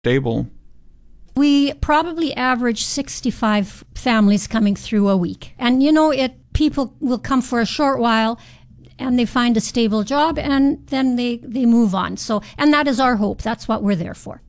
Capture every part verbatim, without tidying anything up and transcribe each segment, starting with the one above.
stable? We probably average sixty-five families coming through a week. And, you know, it people will come for a short while and they find a stable job and then they, they move on. So, and that is our hope. That's what we're there for.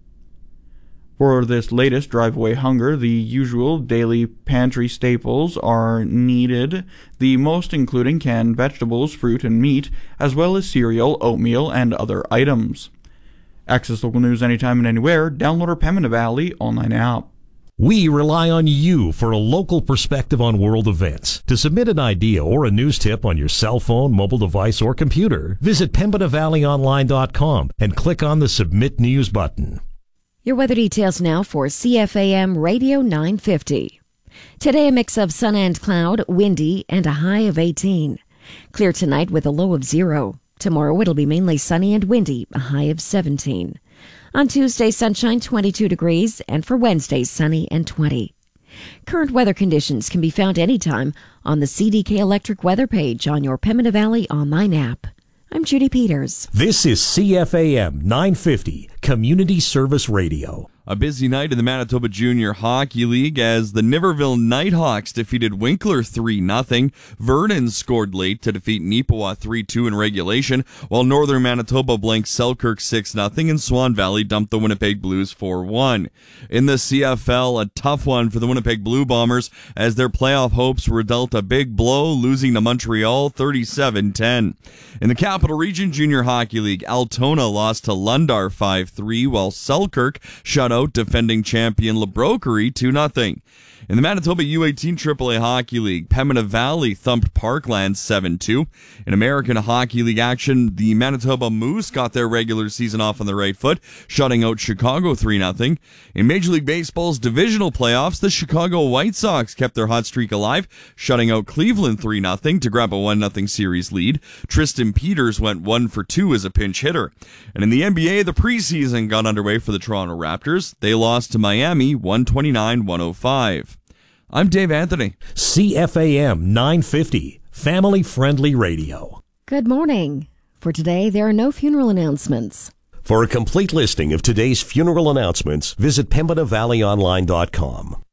For this latest Drive Away Hunger, the usual daily pantry staples are needed, the most including canned vegetables, fruit, and meat, as well as cereal, oatmeal, and other items. Access local news anytime and anywhere. Download our Pembina Valley online app. We rely on you for a local perspective on world events. To submit an idea or a news tip on your cell phone, mobile device, or computer, visit pembina valley online dot com and click on the Submit News button. Your weather details now for C F A M Radio nine fifty. Today, a mix of sun and cloud, windy, and a high of eighteen. Clear tonight with a low of zero. Tomorrow, it'll be mainly sunny and windy, a high of seventeen. On Tuesday, sunshine, twenty-two degrees, and for Wednesday, sunny and twenty. Current weather conditions can be found anytime on the C D K Electric weather page on your Pembina Valley online app. I'm Judy Peters. This is C F A M nine fifty, Community Service Radio. A busy night in the Manitoba Junior Hockey League as the Niverville Nighthawks defeated Winkler three nothing. Vernon scored late to defeat Neepawa three two in regulation, while Northern Manitoba blanked Selkirk six nothing and Swan Valley dumped the Winnipeg Blues four one. In the C F L, a tough one for the Winnipeg Blue Bombers as their playoff hopes were dealt a big blow, losing to Montreal thirty-seven ten. In the Capital Region Junior Hockey League, Altona lost to Lundar five three, while Selkirk shut out defending champion LaBrokery two nothing. In the Manitoba U eighteen triple A Hockey League, Pembina Valley thumped Parkland seven two. In American Hockey League action, the Manitoba Moose got their regular season off on the right foot, shutting out Chicago three nothing. In Major League Baseball's divisional playoffs, the Chicago White Sox kept their hot streak alive, shutting out Cleveland three nothing to grab a one nothing series lead. Tristan Peters went one for two as a pinch hitter. And in the N B A, the preseason got underway for the Toronto Raptors. They lost to Miami one twenty-nine to one oh five. I'm Dave Anthony. C F A M nine fifty, family-friendly radio. Good morning. For today, there are no funeral announcements. For a complete listing of today's funeral announcements, visit pembina valley online dot com.